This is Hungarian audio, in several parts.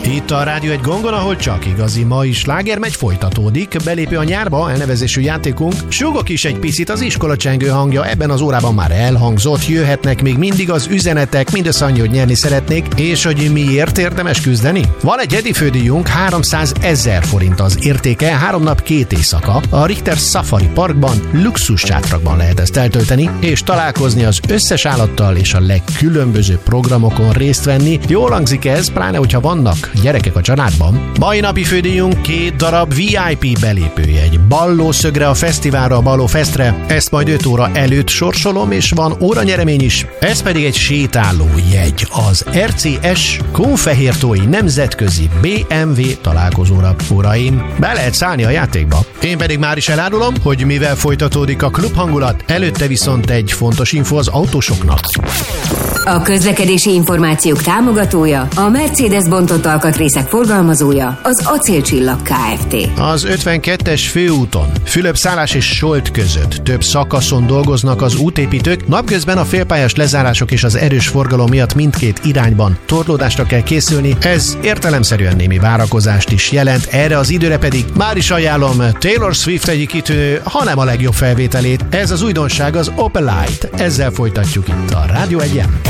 Itt a Rádió egy gongon, ahol csak igazi mai sláger megy, folytatódik. Belépő a nyárba elnevezésű játékunk. Súgok is egy picit, az iskola csengő hangja ebben az órában már elhangzott. Jöhetnek még mindig az üzenetek, mindössze annyi, hogy nyerni szeretnék, és hogy miért érdemes küzdeni. Van egy edifődíjunk, 300 000 forint az értéke, 3 nap 2 éjszaka. A Richter Safari Parkban, luxus sátrakban lehet ezt eltölteni, és találkozni az összes állattal és a legkülönbözőbb programokon részt venni. Jól hangzik ez, pláne hogyha vannak gyerekek a családban. Mai napi fődíjunk 2 darab VIP belépőjegy. Ballószögre a fesztiválra, a Ballófestre, ezt majd 5 óra előtt sorsolom, és van óranyeremény is. Ez pedig egy sétáló jegy az RCS Kunfehértói Nemzetközi BMW találkozóra. Uraim, be lehet szállni a játékba. Én pedig már is elárulom, hogy mivel folytatódik a klubhangulat, előtte viszont egy fontos info az autósoknak. A közlekedési információk támogatója, a Mercedes bontott alkatrészek forgalmazója, az Acélcsillag Kft. Az 52-es főúton, Fülöp-Szálás és Solt között több szakaszon dolgoznak az útépítők, napközben a félpályás lezárások és az erős forgalom miatt mindkét irányban torlódásra kell készülni, ez értelemszerűen némi várakozást is jelent, erre az időre pedig már is ajánlom Taylor Swift egyik kitűnő, hanem a legjobb felvételét, ez az újdonság az Opel Light, ezzel folytatjuk itt a Rádió 1-en.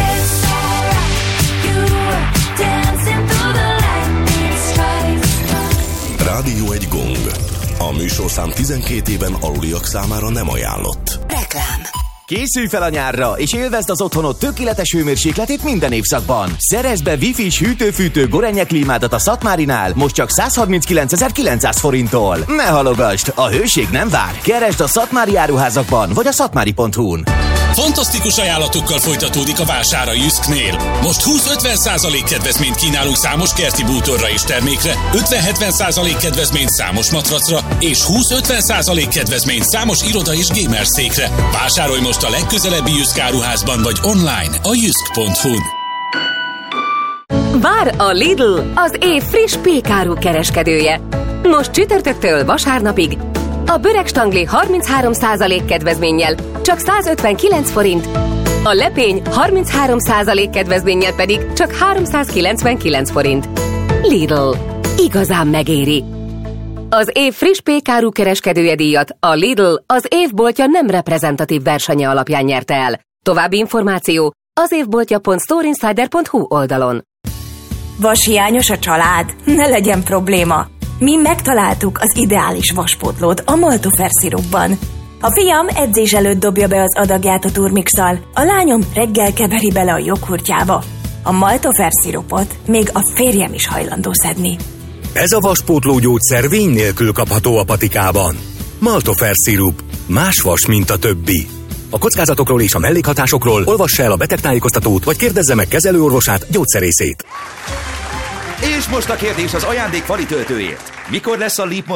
Rádió egy gong. A műsorszám 12 éven aluliak számára nem ajánlott. Reklám. Készülj fel a nyárra, és élvezd az otthonod tökéletes hőmérsékletét minden évszakban. Szerezd be Wi-Fi-s hűtő-fűtő Gorenje klímádat a Szatmárinál, most csak 139.900 forinttól. Ne halogasd, a hőség nem vár. Keresd a Szatmári áruházakban, vagy a szatmári.hu-n. Fantasztikus ajánlatokkal folytatódik a vásár a Jysknél. Most 20-50% kedvezményt kínálunk számos kerti bútorra és termékre, 50-70% kedvezményt számos matracra, és 20-50% kedvezményt számos iroda és gamerszékre. Vásárolj most a legközelebbi Jysk áruházban vagy online a jysk.hu-n. Vár a Lidl, az év friss pékáru kereskedője. Most csütörtöktől vasárnapig a böregstangli 33% kedvezménnyel csak 159 forint, a lepény 33% kedvezménnyel pedig csak 399 forint. Lidl. Igazán megéri. Az év friss pékáru kereskedője díjat a Lidl az évboltja nem reprezentatív versenye alapján nyerte el. További információ az évboltja.storeinsider.hu oldalon. Vashiányos a család? Ne legyen probléma! Mi megtaláltuk az ideális vaspótlót a Maltofer szirupban. A fiam edzés előtt dobja be az adagját a turmixal, a lányom reggel keveri bele a joghurtjába. A Maltofer szirupot még a férjem is hajlandó szedni. Ez a vaspótló gyógyszer vény nélkül kapható a patikában. Maltofer szirup. Más vas, mint a többi. A kockázatokról és a mellékhatásokról olvassa el a betegtájékoztatót, vagy kérdezze meg kezelőorvosát, gyógyszerészét. És most a kérdés az ajándék fali töltőért. Mikor lesz a Leap